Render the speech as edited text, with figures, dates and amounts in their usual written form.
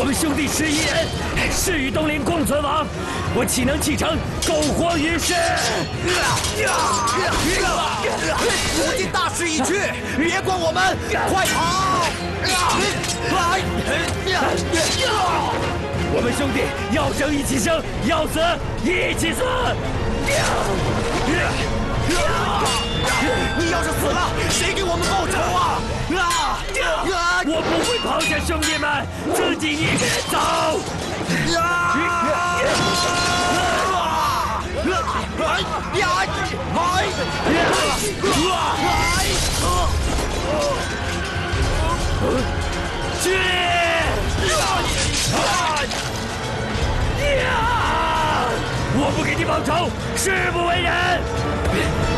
我们兄弟11人，誓与东陵共存亡，我岂能弃城苟活于世？ 如今大势已去，别管我们，快跑！ 我们兄弟要生一起生，要死一起死。 你要是死了，谁给我们报仇啊？ 我不会抛下兄弟们，自己一个人走。去！我不给你报仇，誓不为人。